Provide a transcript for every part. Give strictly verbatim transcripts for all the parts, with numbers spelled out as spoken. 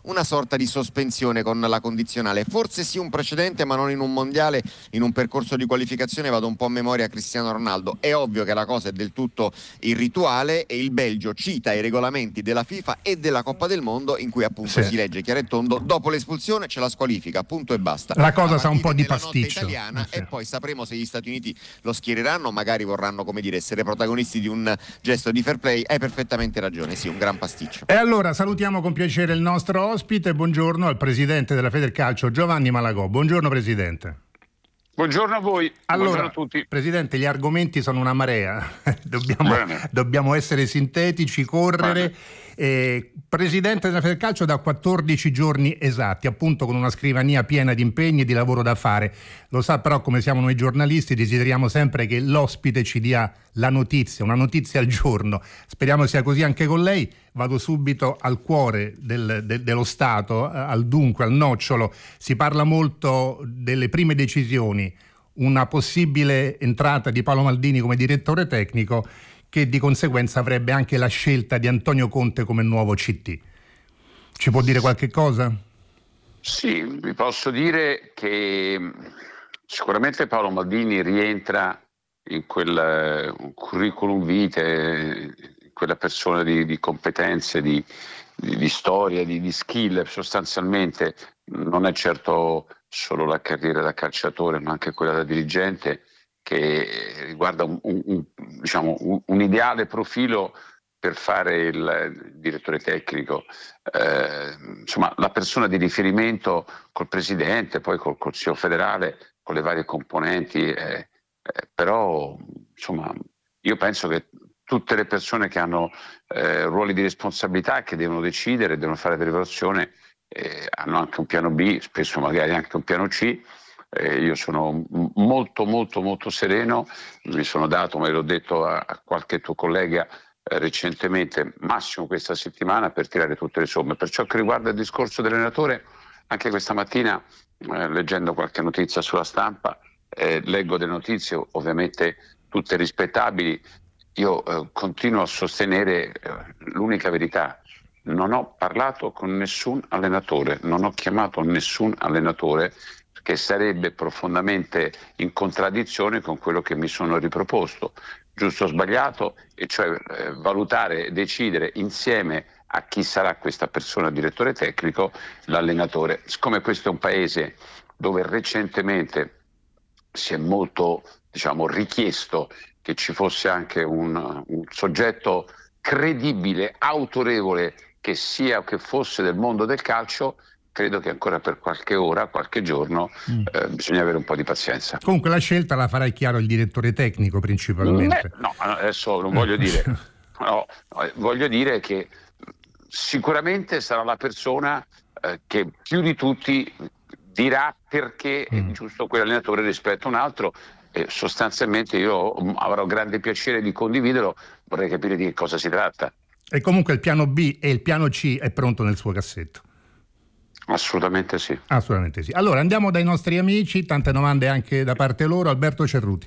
una sorta di sospensione con la condizionale. Forse sì un precedente, ma non in un mondiale, in un percorso di qualificazione. Vado un po' a memoria a Cristiano Ronaldo. È ovvio che la cosa è del tutto irrituale e il Belgio cita i regolamenti della FIFA e della Coppa del Mondo, in cui appunto sì. si legge chiaro e tondo: dopo l'espulsione c'è la squalifica, punto e basta. La cosa sa un po' di nella notte pasticcio. italiana, Eh sì. e poi sapremo se gli Stati Uniti lo schiereranno, magari vorranno, come dire, essere protagonisti di un gesto di fair play. Hai perfettamente ragione, sì, un gran pasticcio. E allora salutiamo con piacere il nostro ospite. Buongiorno al presidente della Federcalcio, Giovanni Malagò. Buongiorno presidente. Buongiorno a voi, allora, buongiorno a tutti. Presidente, gli argomenti sono una marea, dobbiamo, dobbiamo essere sintetici, correre. Eh, presidente della Federcalcio da quattordici giorni esatti, appunto, con una scrivania piena di impegni e di lavoro da fare. Lo sa però, come siamo noi giornalisti, desideriamo sempre che l'ospite ci dia la notizia, una notizia al giorno. Speriamo sia così anche con lei. Vado subito al cuore del, de, dello Stato, al dunque, al nocciolo. Si parla molto delle prime decisioni, una possibile entrata di Paolo Maldini come direttore tecnico, che di conseguenza avrebbe anche la scelta di Antonio Conte come nuovo C T. Ci può dire qualche cosa? Sì, vi posso dire che sicuramente Paolo Maldini rientra in quel curriculum vitae, in quella persona di, di competenze, di, di, di storia, di, di skill. Sostanzialmente non è certo solo la carriera da calciatore, ma anche quella da dirigente, che riguarda un, un, un, diciamo, un, un ideale profilo per fare il direttore tecnico, eh, insomma la persona di riferimento col presidente, poi col Consiglio federale, con le varie componenti, eh, eh, però insomma io penso che tutte le persone che hanno eh, ruoli di responsabilità, che devono decidere, devono fare delle valutazioni, eh, hanno anche un piano B, spesso magari anche un piano C. Eh, io sono molto molto molto sereno, mi sono dato, me l'ho detto a, a qualche tuo collega eh, recentemente, massimo questa settimana per tirare tutte le somme. Per ciò che riguarda il discorso dell'allenatore, anche questa mattina eh, leggendo qualche notizia sulla stampa, eh, leggo delle notizie ovviamente tutte rispettabili. Io eh, continuo a sostenere eh, l'unica verità: non ho parlato con nessun allenatore, non ho chiamato nessun allenatore, che sarebbe profondamente in contraddizione con quello che mi sono riproposto, giusto o sbagliato, e cioè eh, valutare e decidere insieme a chi sarà questa persona direttore tecnico, l'allenatore. Siccome questo è un paese dove recentemente si è molto, diciamo, richiesto che ci fosse anche un, un soggetto credibile, autorevole, che sia o che fosse del mondo del calcio, credo che ancora per qualche ora, qualche giorno, mm. eh, bisogna avere un po' di pazienza. Comunque la scelta la farà, chiaro, il direttore tecnico principalmente. Beh, no, adesso non voglio dire, no, voglio dire che sicuramente sarà la persona eh, che più di tutti dirà perché mm. è giusto quell'allenatore rispetto a un altro. E sostanzialmente io avrò grande piacere di condividerlo, vorrei capire di che cosa si tratta. E comunque il piano B e il piano C è pronto nel suo cassetto. Assolutamente sì. Assolutamente sì. Allora andiamo dai nostri amici, tante domande anche da parte loro. Alberto Cerruti.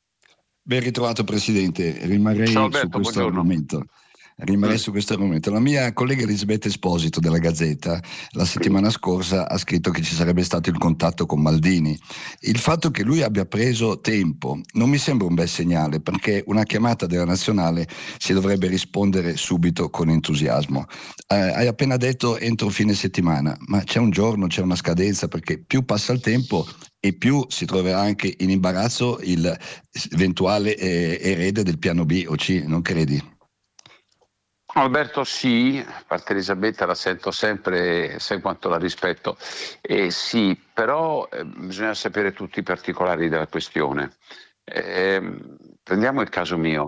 Ben ritrovato Presidente, rimarrei Ciao, Alberto, su questo buongiorno. argomento. Rimarrei su questo argomento. La mia collega Elisabetta Esposito della Gazzetta la settimana scorsa ha scritto che ci sarebbe stato il contatto con Maldini. Il fatto che lui abbia preso tempo non mi sembra un bel segnale, perché una chiamata della nazionale si dovrebbe rispondere subito con entusiasmo. Eh, hai appena detto entro fine settimana, ma c'è un giorno, c'è una scadenza, perché più passa il tempo e più si troverà anche in imbarazzo il eventuale eh, erede del piano B o C, non credi? Alberto, sì, a parte Elisabetta la sento sempre, sai quanto la rispetto, eh, sì, però eh, bisogna sapere tutti i particolari della questione. Eh, prendiamo il caso mio,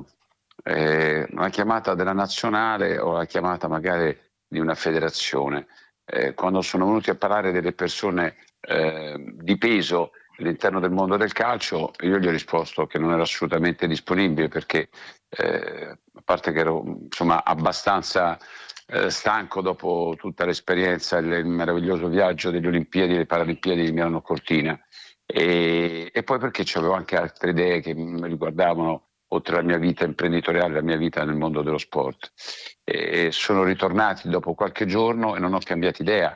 eh, una chiamata della nazionale o la chiamata magari di una federazione. Eh, quando sono venuti a parlare delle persone eh, di peso all'interno del mondo del calcio, io gli ho risposto che non ero assolutamente disponibile, perché eh, a parte che ero insomma abbastanza eh, stanco dopo tutta l'esperienza, il, il meraviglioso viaggio delle Olimpiadi e delle Paralimpiadi di Milano Cortina, e, e poi perché avevo anche altre idee che mi riguardavano, oltre alla mia vita imprenditoriale, la mia vita nel mondo dello sport. E sono ritornati dopo qualche giorno e non ho cambiato idea.